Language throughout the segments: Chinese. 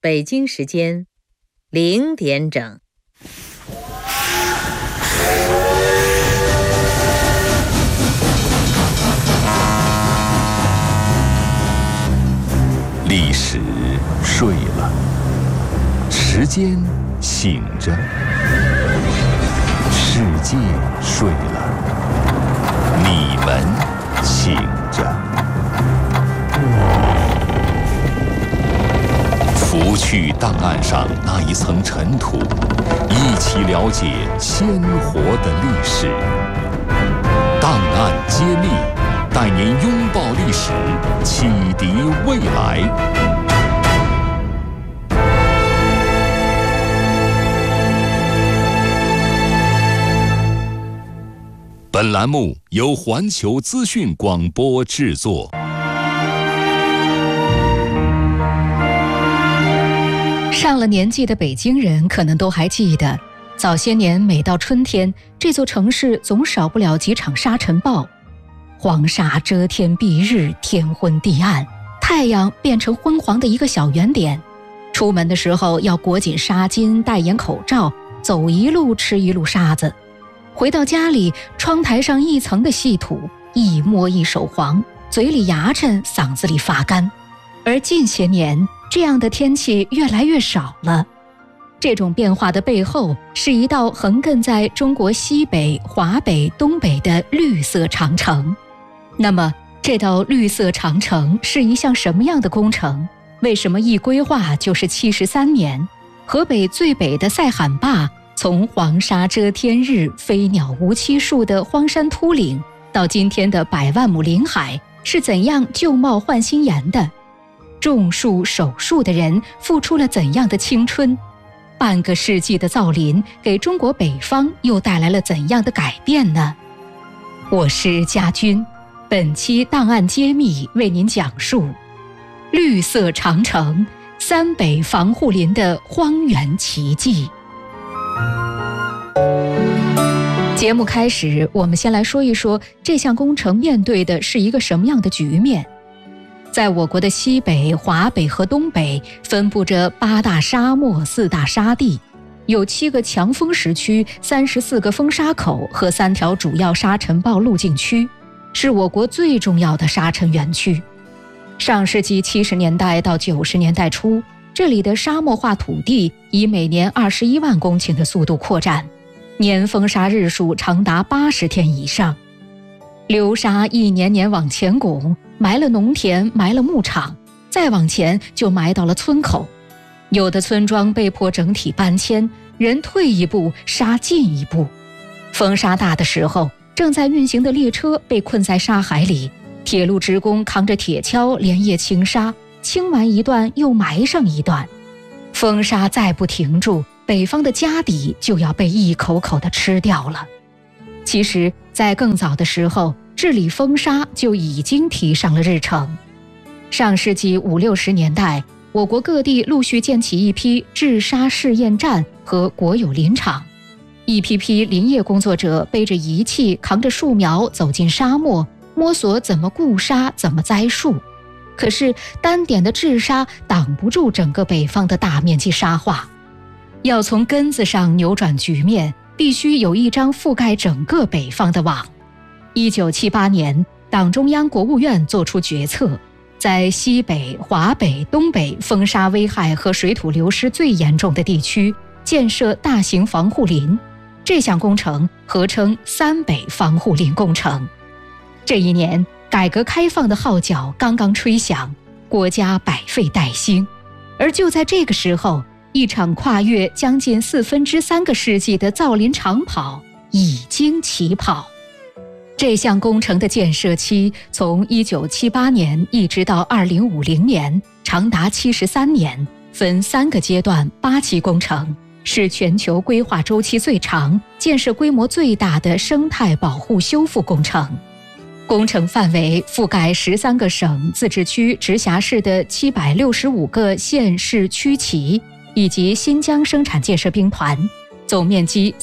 北京时间0点整。 历史睡了，时间醒着，世界睡了，你们醒着。拂去档案上那一层尘土，一起了解鲜活的历史。档案揭秘，带您拥抱历史，启迪未来。本栏目由环球资讯广播制作。 上了年纪的北京人可能都还记得，早些年每到春天，这座城市总少不了几场沙尘暴。黄沙遮天蔽日，天昏地暗，太阳变成昏黄的一个小圆点。出门的时候要裹紧纱巾，戴严口罩，走一路吃一路沙子。回到家里，窗台上一层的细土，一摸一手黄，嘴里牙碜，嗓子里发干。而近些年，这样的天气越来越少了。这种变化的背后，是一道横亘在中国西北、华北、东北的绿色长城。那么，这道绿色长城是一项什么样的工程？为什么一规划就是73年？河北最北的塞罕坝，从黄沙遮天日、飞鸟无栖树的荒山秃岭，到今天的100万亩林海，是怎样旧貌换新颜的？种树守树的人付出了怎样的青春？半个世纪的造林给中国北方又带来了怎样的改变呢？我是家军，本期档案揭秘为您讲述绿色长城，三北防护林的荒原奇迹。节目开始，我们先来说一说这项工程面对的是一个什么样的局面。在我国的西北、华北和东北分布着8大沙漠、4大沙地，有7个强风时区、34个风沙口和3条主要沙尘暴路径区，是我国最重要的沙尘园区。上世纪70年代到90年代初，这里的沙漠化土地以每年21万公顷的速度扩展，年风沙日数长达80天以上。流沙一年年往前拱，埋了农田，埋了牧场，再往前就埋到了村口。有的村庄被迫整体搬迁，人退一步，沙进一步。风沙大的时候，正在运行的列车被困在沙海里，铁路职工扛着铁锹连夜清沙，清完一段又埋上一段。风沙再不停住，北方的家底就要被一口口地吃掉了。其实，在更早的时候，治理风沙就已经提上了日程。上世纪50、60年代，我国各地陆续建起一批治沙试验站和国有林场，一批批林业工作者背着仪器，扛着树苗走进沙漠，摸索怎么固沙，怎么栽树。可是单点的治沙挡不住整个北方的大面积沙化，要从根子上扭转局面，必须有一张覆盖整个北方的网。1978年，党中央、国务院作出决策，在西北、华北、东北风沙危害和水土流失最严重的地区建设大型防护林。这项工程合称三北防护林工程。这一年，改革开放的号角刚刚吹响，国家百废待兴。而就在这个时候，一场跨越将近3/4个世纪的造林长跑已经起跑。这项工程的建设期从1978年一直到2050年，长达73年，分3个阶段，8期工程，是全球规划周期最长、建设规模最大的生态保护修复工程。工程范围覆盖13个省、自治区、直辖市的765个县市区级，以及新疆生产建设兵团，总面积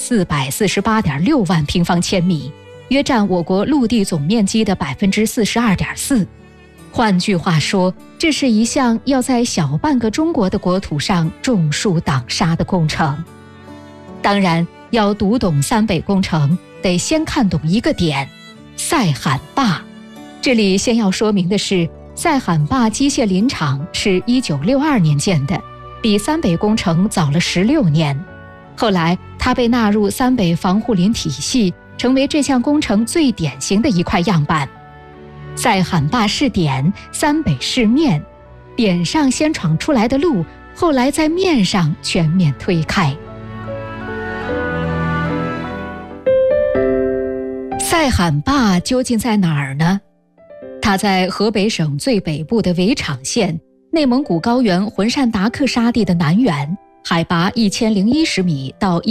448.6万平方千米，约占我国陆地总面积的42.4%。 换句话说，这是一项要在小半个中国的国土上种树挡沙的工程。当然，要读懂三北工程，得先看懂一个点：塞罕坝。这里先要说明的是，塞罕坝机械林场是1962年建的，比三北工程早了16年。后来，它被纳入三北防护林体系，成为这项工程最典型的一块样板。塞罕坝是点，三北是面，点上先闯出来的路，后来在面上全面推开。塞罕坝究竟在哪儿呢？它在河北省最北部的围场县，内蒙古高原浑善达克沙地的南缘，海拔1010米到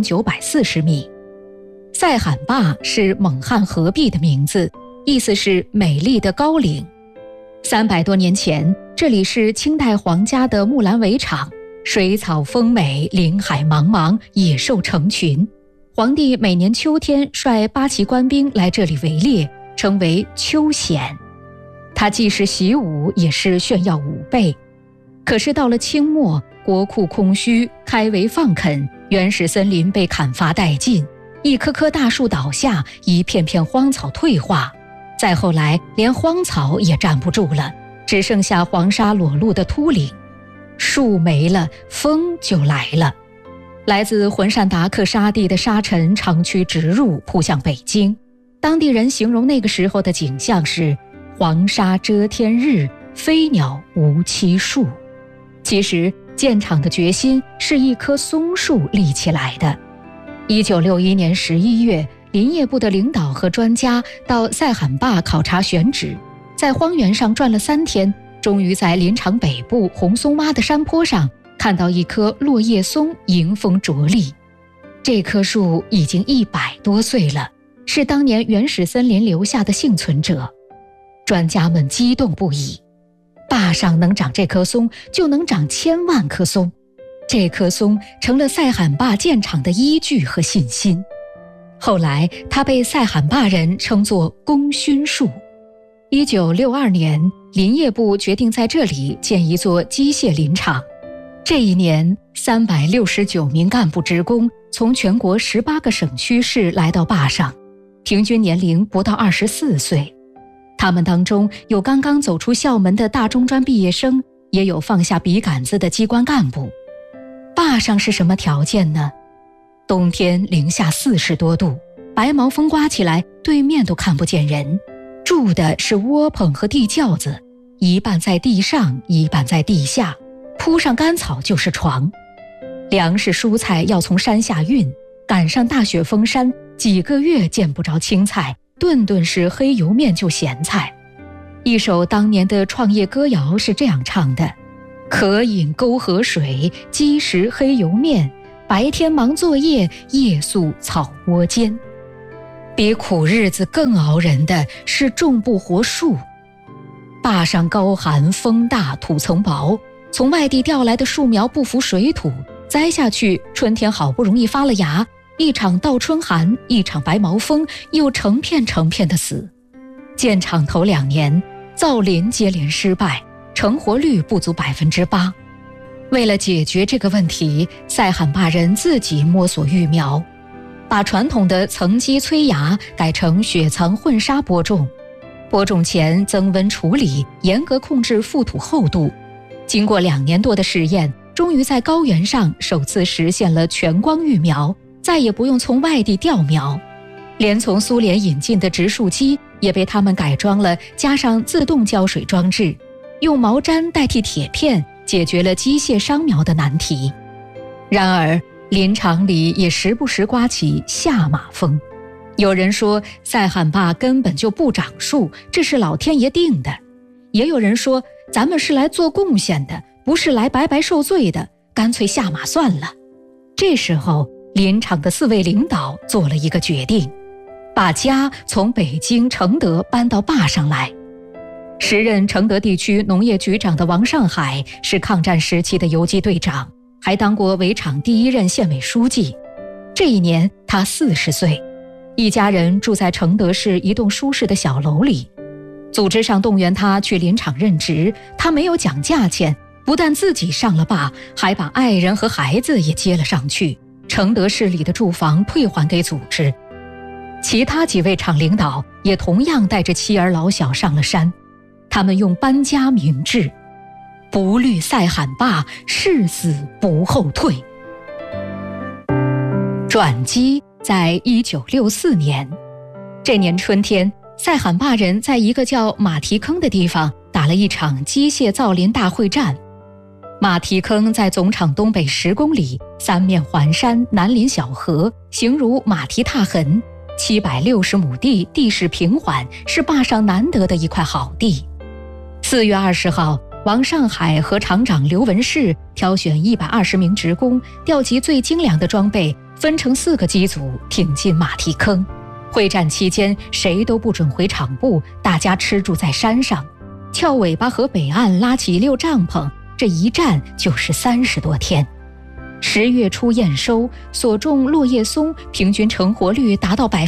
1940米。塞罕坝是蒙汉合璧的名字，意思是美丽的高岭。300多年前，这里是清代皇家的木兰围场，水草丰美，林海茫茫，野兽成群。皇帝每年秋天率8旗官兵来这里围猎，称为秋显。它既是习武，也是炫耀武备。可是到了清末，国库空虚，开围放垦，原始森林被砍伐殆尽，一棵棵大树倒下，一片片荒草退化。再后来，连荒草也站不住了，只剩下黄沙裸露的秃岭。树没了，风就来了。来自浑善达克沙地的沙尘长驱直入，扑向北京。当地人形容那个时候的景象是黄沙遮天日，飞鸟无栖树。其实建厂的决心是一棵松树立起来的。1961年11月，林业部的领导和专家到塞罕坝考察选址，在荒原上转了3天，终于在林场北部红松洼的山坡上看到一棵落叶松迎风着立。这棵树已经100多岁了，是当年原始森林留下的幸存者。专家们激动不已，坝上能长这棵松，就能长1000万棵松。这棵松成了塞罕坝建厂的依据和信心。后来，它被塞罕坝人称作功勋树。1962年，林业部决定在这里建一座机械林场。这一年，369名干部职工从全国18个省区市来到坝上，平均年龄不到24岁。他们当中有刚刚走出校门的大中专毕业生，也有放下笔杆子的机关干部。坝上是什么条件呢？冬天零下40多度，白毛风刮起来，对面都看不见人。住的是窝棚和地窖子，一半在地上，一半在地下，铺上干草就是床。粮食蔬菜要从山下运，赶上大雪封山，几个月见不着青菜，顿顿是黑油面就咸菜。一首当年的创业歌谣是这样唱的：渴饮沟河水，饥食黑油面，白天忙作业，夜宿草窝间。比苦日子更熬人的是种不活树。坝上高寒，风大，土层薄，从外地调来的树苗不服水土，栽下去，春天好不容易发了芽，一场倒春寒，一场白毛风，又成片成片的死。建厂头2年，造林接连失败，成活率不足8%。为了解决这个问题，塞罕坝人自己摸索育苗，把传统的层基催芽改成雪层混沙播种。播种前增温处理，严格控制覆土厚度。经过2年多的试验，终于在高原上首次实现了全光育苗，再也不用从外地调苗。连从苏联引进的植树机也被他们改装了，加上自动浇水装置，用毛毡代替铁片，解决了机械伤苗的难题。然而，林场里也时不时刮起下马风。有人说塞罕坝根本就不长树，这是老天爷定的。也有人说咱们是来做贡献的，不是来白白受罪的，干脆下马算了。这时候，林场的4位领导做了一个决定，把家从北京承德搬到坝上来。时任承德地区农业局长的王上海是抗战时期的游击队长，还当过围场第1任县委书记。这一年他40岁，一家人住在承德市一栋舒适的小楼里。 组织上动员他去林场任职，他没有讲价钱，不但自己上了坝，还把爱人和孩子也接了上去，承德市里的住房退还给组织。其他几位厂领导也同样带着妻儿老小上了山，他们用搬家明志，不虑塞罕坝，誓死不后退。转机在1964年，这年春天，塞罕坝人在一个叫马蹄坑的地方打了一场机械造林大会战。马蹄坑在总场东北10公里，三面环山，南临小河，形如马蹄踏痕，760亩地，地势平缓，是坝上难得的一块好地。4月20号，王上海和厂长刘文世挑选120名职工，调集最精良的装备，分成4个机组，挺进马蹄坑。会战期间，谁都不准回厂部，大家吃住在山上，翘尾巴和北岸拉起1溜帐篷，这一站就是30多天。10月初验收，所种落叶松平均成活率达到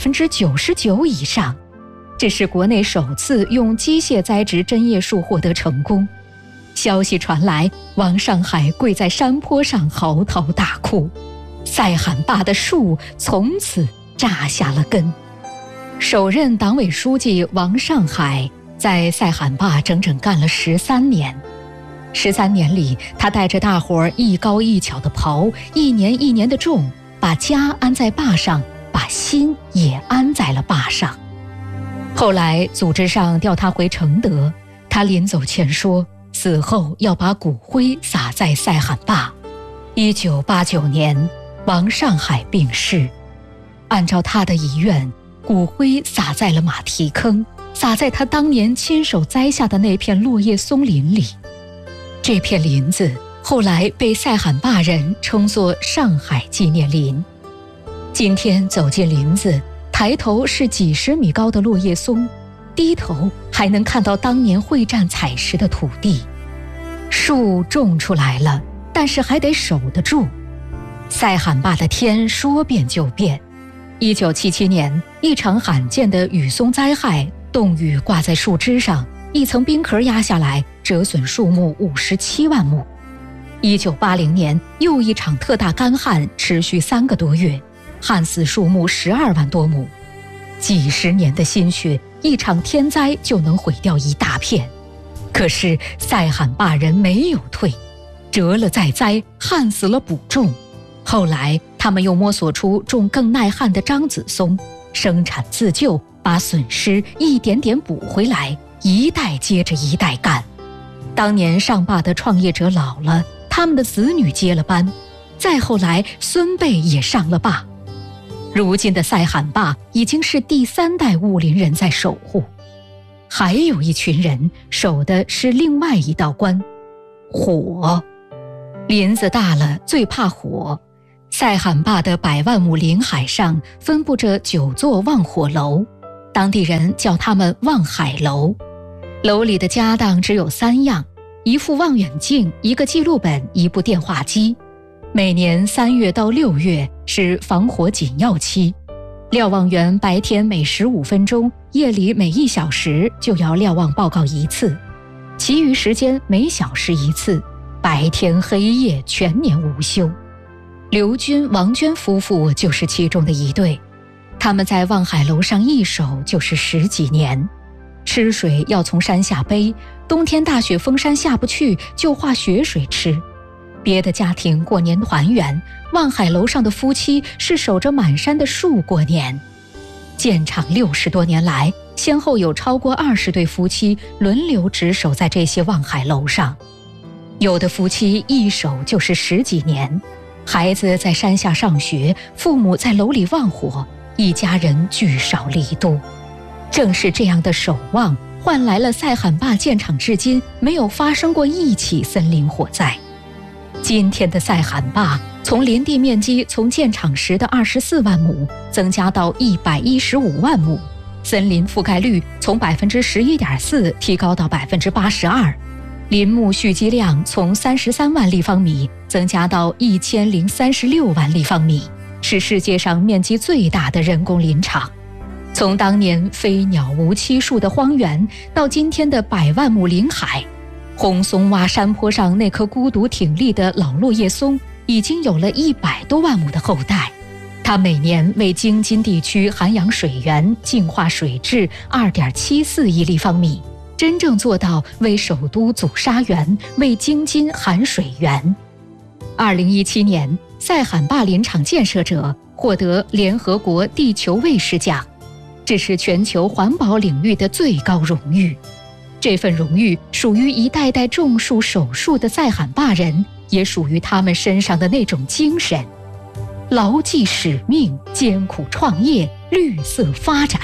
99%以上，这是国内首次用机械栽植针叶树获得成功。消息传来，王上海跪在山坡上嚎啕大哭，塞罕坝的树从此扎下了根。首任党委书记王上海在塞罕坝整整干了13年。13年里，他带着大伙儿一高一巧的刨，一年一年的种，把家安在坝上，把心也安在了坝上。后来组织上调他回承德，他临走前说，死后要把骨灰撒在塞罕坝。1989年，王上海病逝，按照他的遗愿，骨灰撒在了马蹄坑，撒在他当年亲手栽下的那片落叶松林里。这片林子后来被塞罕坝人称作上海纪念林。今天走进林子，抬头是几10米高的落叶松，低头还能看到当年会战采石的土地。树种出来了，但是还得守得住。塞罕坝的天说变就变。1977年，一场罕见的雨松灾害，冻雨挂在树枝上，一层冰壳压下来，折损树木57万亩。1980年，又一场特大干旱，持续3个多月，旱死树木12万多亩。几10年的心血，一场天灾就能毁掉一大片。可是塞罕坝人没有退，折了再栽，旱死了补种。后来他们又摸索出种更耐旱的樟子松，生产自救，把损失一点点补回来，一代接着一代干。当年上坝的创业者老了，他们的子女接了班，再后来孙辈也上了坝。如今的塞罕坝已经是第3代雾林人在守护。还有一群人守的是另外一道关，火。林子大了最怕火。塞罕坝的100万亩林海上分布着9座望火楼，当地人叫它们望海楼。楼里的家当只有3样，一副望远镜，一个记录本，一部电话机。每年3月到6月是防火紧要期，瞭望员白天每15分钟，夜里每1小时就要瞭望报告1次，其余时间每小时1次，白天黑夜全年无休。刘军、王娟夫妇就是其中的一对，他们在望海楼上一守就是10几年。吃水要从山下背，冬天大雪封山下不去，就化雪水吃。别的家庭过年团圆，望海楼上的夫妻是守着满山的树过年。建厂60多年来，先后有超过20对夫妻轮流值守在这些望海楼上，有的夫妻一守就是10几年。孩子在山下上学，父母在楼里望火，一家人聚少离多。正是这样的守望，换来了塞罕坝建厂至今没有发生过一起森林火灾。今天的塞罕坝从林地面积从建厂时的24万亩增加到115万亩，森林覆盖率从11.4%提高到82%，林木蓄积量从33万立方米增加到1036万立方米，是世界上面积最大的人工林场。 从当年飞鸟无栖数的荒原，到今天的100万亩林海，红松洼山坡上那棵孤独挺立的老落叶松，已经有了100多万亩的后代。它每年为京津地区涵养水源、净化水质2.74亿立方米，真正做到为首都阻沙源，为京津含水源。2017年，塞罕坝林场建设者获得联合国地球卫士奖，这是全球环保领域的最高荣誉。这份荣誉属于一代代种树守树的塞罕坝人，也属于他们身上的那种精神：牢记使命，艰苦创业，绿色发展。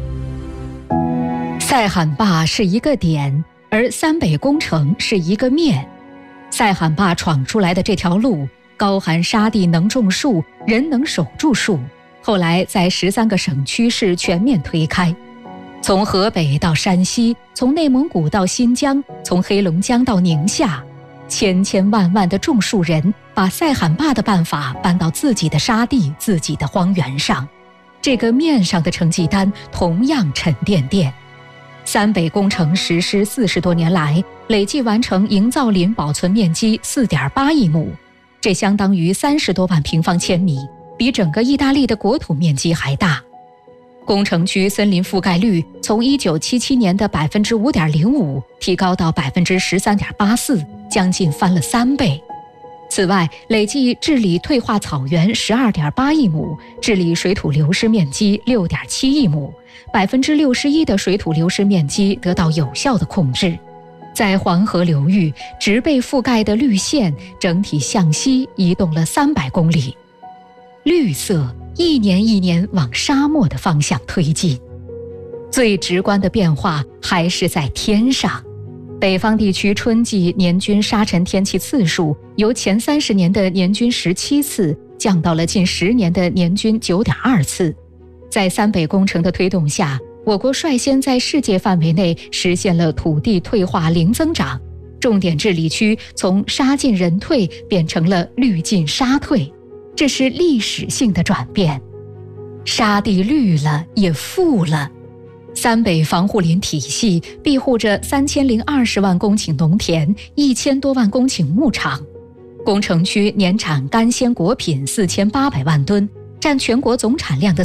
塞罕坝是一个点，而三北工程是一个面。塞罕坝闯出来的这条路，高含沙地能种树，人能守住树，后来在13个省区市全面推开。从河北到山西，从内蒙古到新疆，从黑龙江到宁夏，千千万万的种树人把塞罕坝的办法搬到自己的沙地、自己的荒原上。这个面上的成绩单同样沉甸甸。三北工程实施40多年来，累计完成营造林保存面积4.8亿亩，这相当于30多万平方千米，比整个意大利的国土面积还大。工程区森林覆盖率从1977年的5.05%提高到13.84%，将近翻了3倍。此外，累计治理退化草原12.8亿亩，治理水土流失面积6.7亿亩，61%的水土流失面积得到有效的控制。在黄河流域，植被覆盖的绿线整体向西移动了300公里，绿色一年一年往沙漠的方向推进。最直观的变化还是在天上。北方地区春季年均沙尘天气次数由前30年的年均17次降到了近10年的年均9.2次。在三北工程的推动下，我国率先在世界范围内实现了土地退化零增长，重点治理区从沙进人退变成了绿进沙退，这是历史性的转变。沙地绿了，也富了。三北防护林体系庇护着3020万公顷农田，1000多万公顷牧场。工程区年产干鲜果品4800万吨，占全国总产量的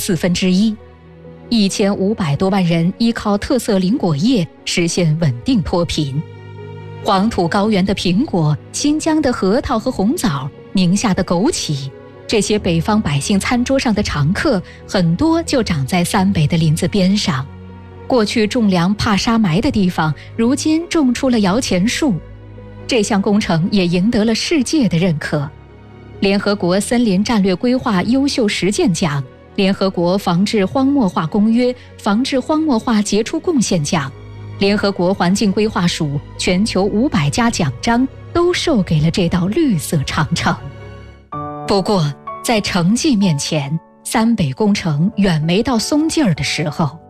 1/4。1500多万人依靠特色林果业实现稳定脱贫。黄土高原的苹果，新疆的核桃和红枣，宁夏的枸杞，这些北方百姓餐桌上的常客，很多就长在三北的林子边上。过去种粮怕沙埋的地方，如今种出了摇钱树。这项工程也赢得了世界的认可。联合国森林战略规划优秀实践奖、联合国防治荒漠化公约防治荒漠化杰出贡献奖、联合国环境规划署全球500家奖章都授给了这道绿色长城。不过，在成绩面前，三北工程远没到松劲儿的时候。